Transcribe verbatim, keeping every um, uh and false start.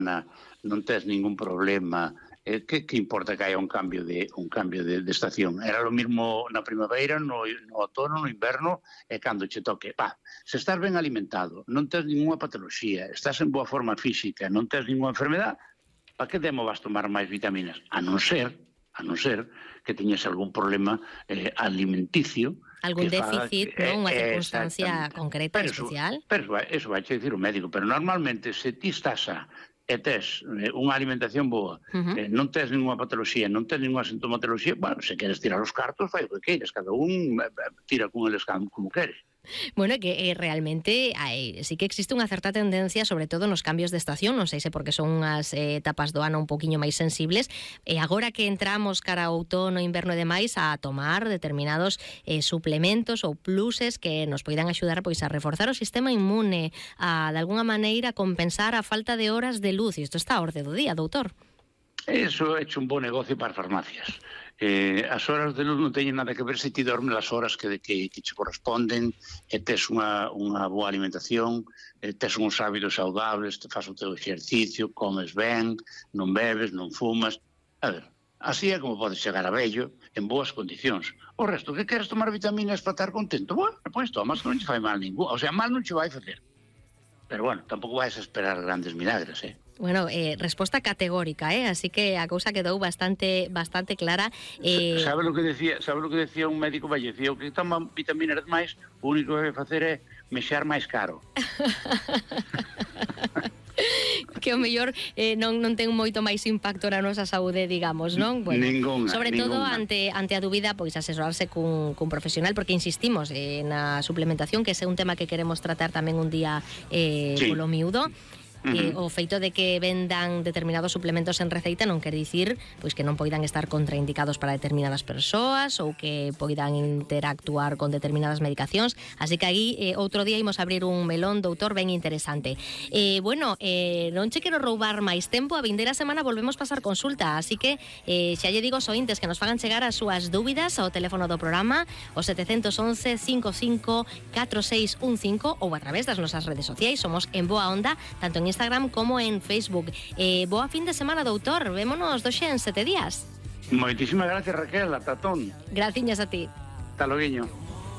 non tes ningún problema, eh, que, que importa que haya un cambio de un cambio de, de estación? Era lo mismo na primavera, no, no outono, no inverno, e cando che toque. Pa, se estás ben alimentado, non tes ninguna patoloxía, estás en boa forma física, non tes ninguna enfermedad, pa que demo vas tomar máis vitaminas? A non ser, a non ser que teñes algún problema eh, alimenticio, algún que déficit, faga, non? Unha eh, circunstancia concreta, pero especial. Eso, pero eso vai che dicir o médico, pero normalmente se ti estás a e tes eh, unha alimentación boa, uh-huh. eh, non tes ninguna patoloxía, non tes ninguna sintomatoloxía, bueno, se queres tirar os cartos, fai o que queires, cada un eh, tira con eles como queres. Bueno, que eh, realmente hai, sí que existe unha certa tendencia, sobre todo nos cambios de estación, non sei se porque son unhas eh, etapas do ano un poquinho máis sensibles, e agora que entramos cara ao outono, inverno e demais, a tomar determinados eh, suplementos ou pluses que nos poidan axudar pois a reforzar o sistema inmune, a de alguna maneira compensar a falta de horas de luz, e isto está a orde do día, doutor. Eso é hecho un bon negocio para as farmacias. Eh, as horas de luz non teñen nada que ver se ti dormes as horas que, que, que che corresponden, e tes unha, unha boa alimentación, e tes uns hábitos saudables, te faz o teu exercicio, comes ben, non bebes, non fumas. A ver, así é como podes chegar a vello en boas condicións. O resto, que queres tomar vitaminas para estar contento? Bueno, pois tomas, non che fai mal ningún. O sea, mal non che vai facer. Pero bueno, tampouco vais a esperar grandes milagres, eh? Bueno, eh, resposta categórica, eh? Así que a cousa quedou bastante bastante clara. Eh... Sabe lo que decía, sabe lo que decía un médico fallecido, que toma vitaminas máis, o único que vai facer é mexer máis caro. Que o mellor eh, non, non ten moito máis impacto na nosa saúde, digamos, non? Bueno, ninguna, sobre ninguna. todo ante ante a dúbida, pois asesorarse cun, cun profesional, porque insistimos eh, na suplementación, que ese é un tema que queremos tratar tamén un día eh, sí. polo miúdo. Uh-huh. Eh, o feito de que vendan determinados suplementos en receita non quer dicir pois que non poidan estar contraindicados para determinadas persoas ou que poidan interactuar con determinadas medicacións, así que aí eh, outro día imos abrir un melón, doutor, ben interesante. Eh, bueno, eh, non che quero roubar máis tempo, a vindeira semana volvemos pasar consulta, así que eh, xa lle digo aos ointes que nos fagan chegar as súas dúbidas ao teléfono do programa, o sete once, cinco cinco, catro seis un cinco, ou a través das nosas redes sociais. Somos en Boa Onda, tanto en Instagram como en Facebook. Eh, boa fin de semana, doutor. Vémonos doxe en sete días. Moitísimas gracias, Raquel. Ata ton. Graciñas a ti. Hasta loguiño.